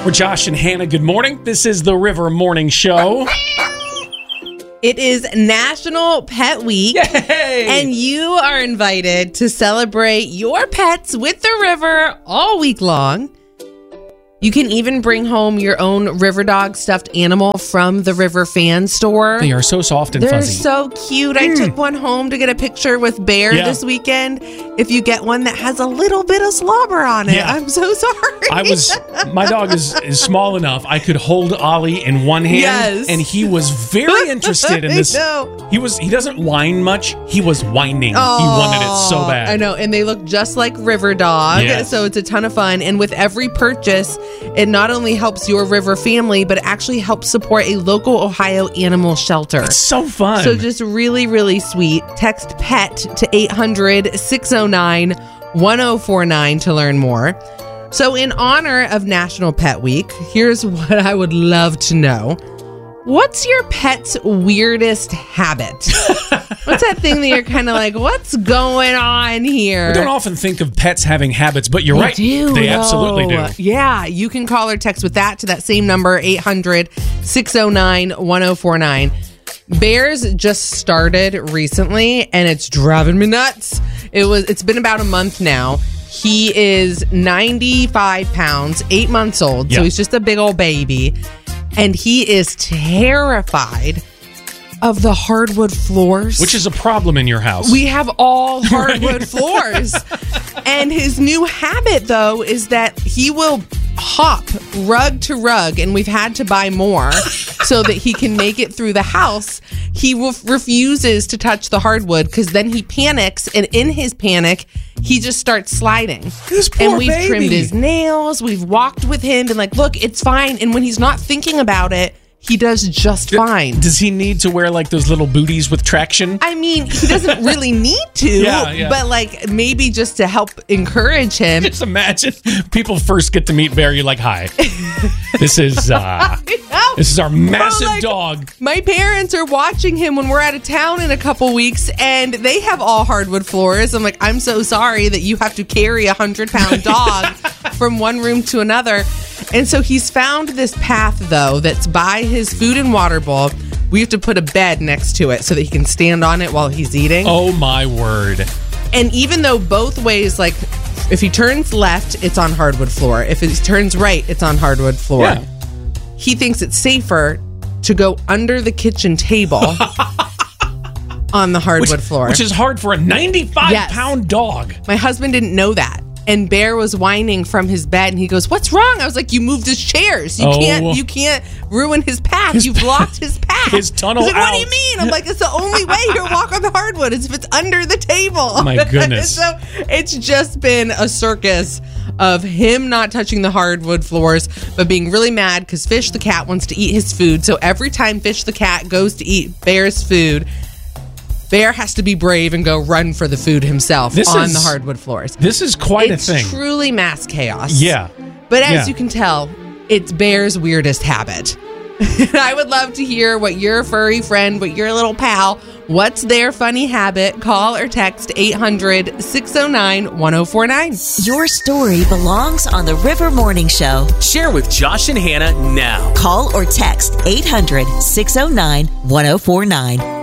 We're Josh and Hannah. Good morning. This is the River Morning Show. It is National Pet Week. Yay! And you are invited to celebrate your pets with the river all week long. You can even bring home your own River Dog stuffed animal from the River Fan Store. They are so soft and They're fuzzy. so cute. I took one home to get a picture with Bear this weekend. If you get one that has a little bit of slobber on it, I'm so sorry. My dog is small enough. I could hold Ollie in one hand, and he was very interested in this. He doesn't whine much. He was whining. He wanted it so bad. I know, and they look just like River Dog, so it's a ton of fun. And with every purchase, it not only helps your river family, but it actually helps support a local Ohio animal shelter. It's so fun. So just really, really sweet. Text PET to 800-609-1049 to learn more. So in honor of National Pet Week, here's what I would love to know. What's your pet's weirdest habit? What's that thing that you're kind of like, what's going on here? We don't often think of pets having habits, but you're right. They absolutely do. Yeah, you can call or text with that to that same number, 800-609-1049. Bears just started recently, and it's driving me nuts. It's been about a month now. He is 95 pounds, 8 months old, so he's just a big old baby. And he is terrified of the hardwood floors. Which is a problem in your house. We have all hardwood floors. And his new habit, though, is that he will hop rug to rug, and we've had to buy more so that he can make it through the house. He refuses to touch the hardwood because then he panics, and in his panic, he just starts sliding. This poor and we've baby. trimmed his nails. We've walked with him and like, look, it's fine. And when he's not thinking about it, he does just fine. Does he need to wear like those little booties with traction? I mean, he doesn't really need to, but like maybe just to help encourage him. Just imagine people first get to meet Bear. You're like, hi, this is our massive dog. My parents are watching him when we're out of town in a couple weeks, and they have all hardwood floors. I'm like, I'm so sorry that you have to carry a 100-pound dog from one room to another. And so he's found this path, though, that's by his food and water bowl. We have to put a bed next to it so that he can stand on it while he's eating. Oh, my word. And even though both ways, like, if he turns left, it's on hardwood floor. If he turns right, it's on hardwood floor. Yeah. He thinks it's safer to go under the kitchen table on the hardwood floor. Which is hard for a 95-pound dog. My husband didn't know that. And Bear was whining from his bed, and he goes, "What's wrong?" I was like, "You moved his chairs. You can't ruin his path. You've blocked his path." His tunnel. He's like, "What do you mean?" I'm like, "It's the only way you'll walk on the hardwood is if it's under the table." My goodness. So it's just been a circus of him not touching the hardwood floors, but being really mad because Fish the cat wants to eat his food. So every time Fish the cat goes to eat Bear's food, Bear has to be brave and go run for the food himself the hardwood floors. This is quite a thing. It's truly mass chaos. Yeah. But as you can tell, it's Bear's weirdest habit. I would love to hear what your furry friend, what your little pal, what's their funny habit? Call or text 800-609-1049. Your story belongs on the River Morning Show. Share with Josh and Hannah now. Call or text 800-609-1049.